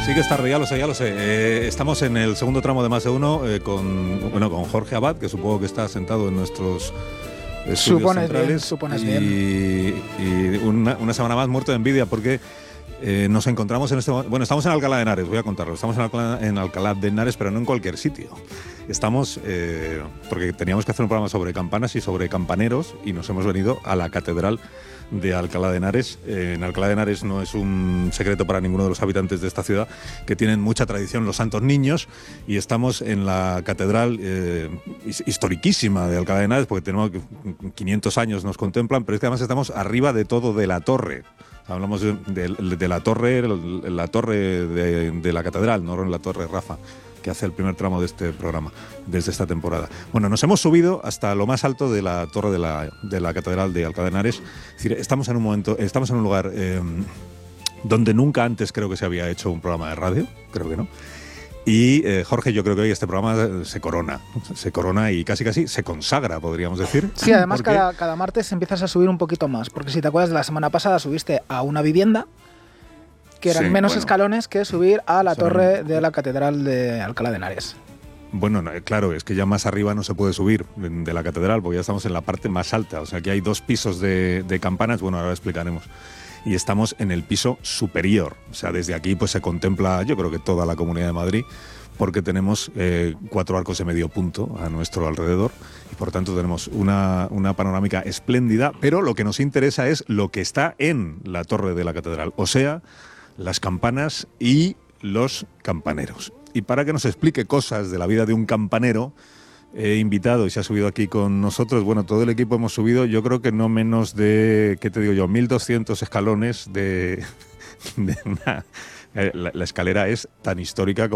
Sí que es tarde, ya lo sé, ya lo sé. Estamos en el segundo tramo de Más de Uno con Jorge Abad, que supongo que está sentado en nuestros estudios centrales. Supones bien. Y una semana más muerto de envidia porque nos encontramos en este momento. Bueno, estamos en Alcalá de Henares, voy a contarlo. Estamos en Alcalá de Henares, pero no en cualquier sitio. Estamos, porque teníamos que hacer un programa sobre campanas y sobre campaneros, y nos hemos venido a la Catedral de Alcalá de Henares. En Alcalá de Henares no es un secreto para ninguno de los habitantes de esta ciudad que tienen mucha tradición los santos niños, y estamos en la catedral historiquísima de Alcalá de Henares, porque tenemos 500 años nos contemplan, pero es que además estamos arriba de todo de la torre. Hablamos de la torre, de la catedral, no la torre Rafa, que hace el primer tramo de este programa, desde esta temporada. Bueno, nos hemos subido hasta lo más alto de la torre de la Catedral de Alcalá de Henares. Es decir, estamos en un lugar donde nunca antes creo que se había hecho un programa de radio, creo que no. Y Jorge, yo creo que hoy este programa se corona y casi se consagra, podríamos decir. Sí, además cada martes empiezas a subir un poquito más, porque si te acuerdas de la semana pasada subiste a una vivienda, que eran menos escalones que subir a la torre de la Catedral de Alcalá de Henares. Bueno, no, claro, es que ya más arriba no se puede subir de la catedral, porque ya estamos en la parte más alta. O sea, que hay 2 pisos de campanas, bueno, ahora explicaremos. Y estamos en el piso superior. O sea, desde aquí pues se contempla, yo creo que toda la Comunidad de Madrid, porque tenemos 4 arcos de medio punto a nuestro alrededor, y por tanto tenemos una panorámica espléndida, pero lo que nos interesa es lo que está en la torre de la catedral, o sea, las campanas y los campaneros. Y para que nos explique cosas de la vida de un campanero, he invitado y se ha subido aquí con nosotros, bueno, todo el equipo hemos subido, yo creo que no menos de, ¿qué te digo yo?, 1.200 escalones de una... La escalera es tan histórica como